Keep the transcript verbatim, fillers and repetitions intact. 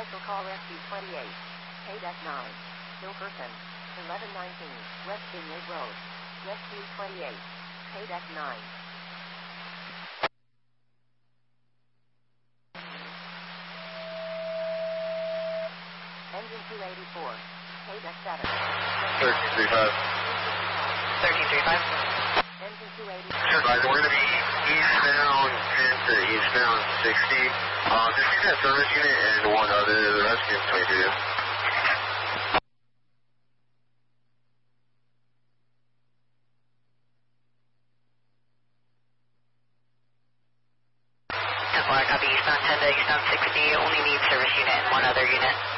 Special call Rescue twenty-eight. K nine. Hilkerson. eleven nineteen. West Vineyard Road. Rescue twenty-eight. K nine. Engine two eighty-four. K seven. thirteen three five. thirteen three five. Engine two eighty-four. Right, we're going to be eastbound ten to eastbound sixty. Uh, just use that service unit and one other. The rest is twenty-two. ten four, I copy eastbound ten to eastbound sixty. Only need service unit and one other unit.